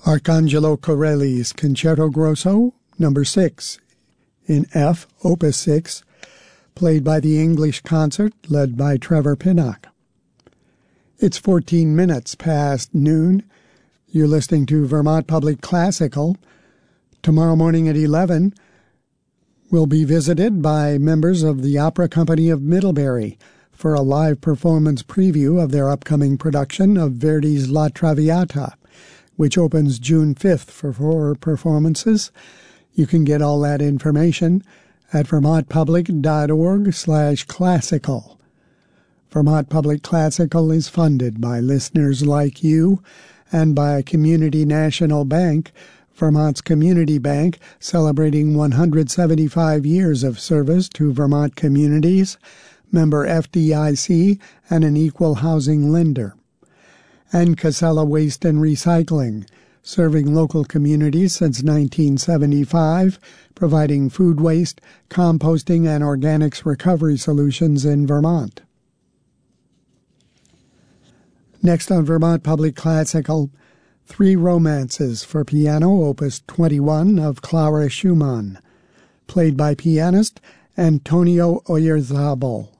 Arcangelo Corelli's Concerto Grosso, No. 6, in F, Opus 6, played by the English Concert, led by Trevor Pinnock. It's 14 minutes past noon. You're listening to Vermont Public Classical. Tomorrow morning at 11, we'll be visited by members of the Opera Company of Middlebury for a live performance preview of their upcoming production of Verdi's La Traviata, which opens June 5th for 4 performances. You can get all that information at vermontpublic.org/classical. Vermont Public Classical is funded by listeners like you and by Community National Bank, Vermont's community bank, celebrating 175 years of service to Vermont communities, member FDIC, and an equal housing lender. And Casella Waste and Recycling, serving local communities since 1975, providing food waste, composting, and organics recovery solutions in Vermont. Next on Vermont Public Classical, 3 Romances for Piano, Opus 21 of Clara Schumann, played by pianist Antonio Oyarzabal.